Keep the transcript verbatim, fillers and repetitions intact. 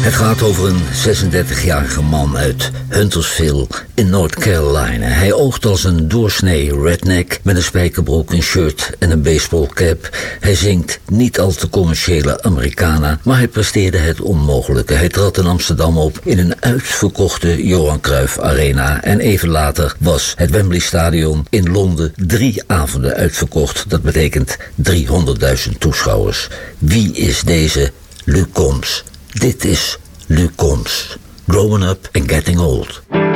Het gaat over een zesendertigjarige man uit Huntersville in North Carolina. Hij oogt als een doorsnee redneck met een spijkerbroek, een shirt en een baseballcap. Hij zingt niet al te commerciële Americana, maar hij presteerde het onmogelijke. Hij trad in Amsterdam op in een uitverkochte Johan Cruijff Arena. En even later was het Wembley Stadion in Londen drie avonden uitverkocht. Dat betekent driehonderdduizend toeschouwers. Wie is deze Luc Combs? Dit is Luc Combs. Growing Up and Getting Old.